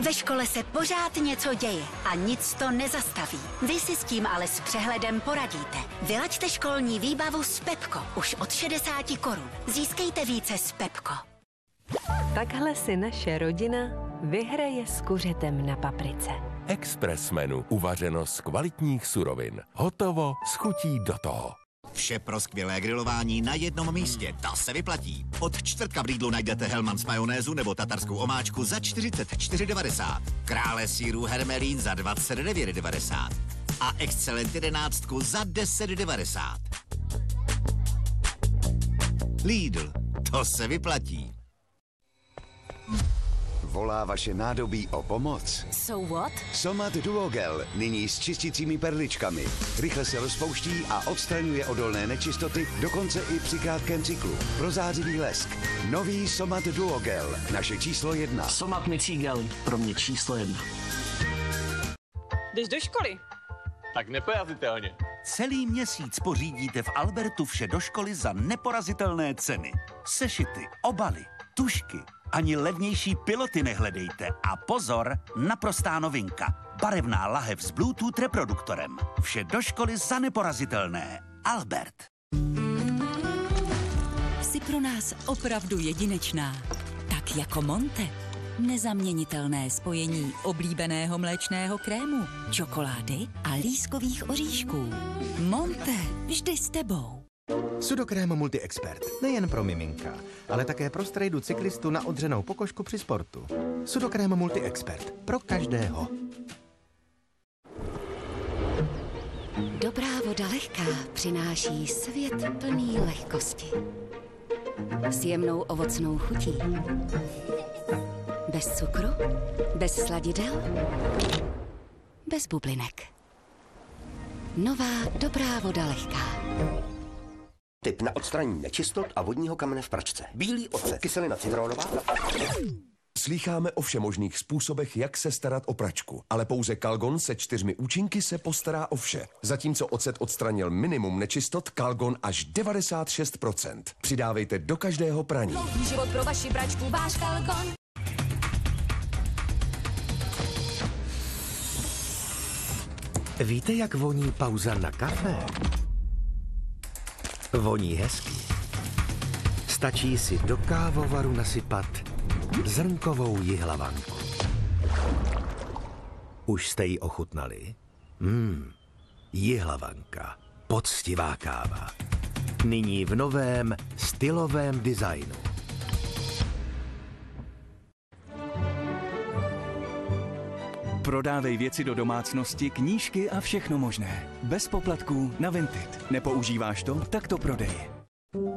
Ve škole se pořád něco děje a nic to nezastaví. Vy si s tím ale s přehledem poradíte. Vylaďte školní výbavu s Pepko už od 60 korun. Získejte více s Pepko. Takhle si naše rodina vyhraje s kuřetem na paprice. Express menu, uvařeno z kvalitních surovin. Hotovo, s chutí do toho. Vše pro skvělé grilování na jednom místě, to se vyplatí. Od čtvrtka v Lidlu najdete Hellmann's majonézu nebo tatarskou omáčku za 44,90. Krále sýrů Hermelín za 29,90. A Excellent 11 za 10,90. Lidl, to se vyplatí. Volá vaše nádobí o pomoc? So what? Somat Duogel, nyní s čisticími perličkami. Rychle se rozpouští a odstraňuje odolné nečistoty, dokonce i při krátkém cyklu. Prozářivý lesk. Nový Somat Duogel, naše číslo 1. Somat Micigel, pro mě číslo 1. Jdeš do školy? Tak neporazitelně. Celý měsíc pořídíte v Albertu vše do školy za neporazitelné ceny. Sešity, obaly, tužky, ani levnější piloty nehledejte. A pozor, naprostá novinka. Barevná lahev s Bluetooth reproduktorem. Vše do školy za neporazitelné. Albert. Jsi pro nás opravdu jedinečná. Tak jako Monte. Nezaměnitelné spojení oblíbeného mléčného krému, čokolády a lískových oříšků. Monte, vždy s tebou. Sudokrém Multi-Expert. Nejen pro miminka, ale také pro strejdu cyklistu na odřenou pokožku při sportu. Sudokrém Multi-Expert. Pro každého. Dobrá voda lehká přináší svět plný lehkosti. S jemnou ovocnou chutí. Bez cukru, bez sladidel, bez bublinek. Nová dobrá voda lehká. Tip na odstranění nečistot a vodního kamene v pračce. Bílý ocet, kyselina citronová. Slýcháme o všemožných způsobech, jak se starat o pračku, ale pouze Calgon se 4 účinky se postará o vše. Zatímco ocet odstranil minimum nečistot, Calgon až 96%. Přidávejte do každého praní. Dlouhý život pro vaši pračku, váš Calgon. Víte, jak voní pauza na kafe? Voní hezky. Stačí si do kávovaru nasypat zrnkovou jihlavanku. Už jste ji ochutnali? Jihlavanka. Poctivá káva. Nyní v novém stylovém designu. Prodávej věci do domácnosti, knížky a všechno možné. Bez poplatků na Vinted. Nepoužíváš to? Tak to prodej.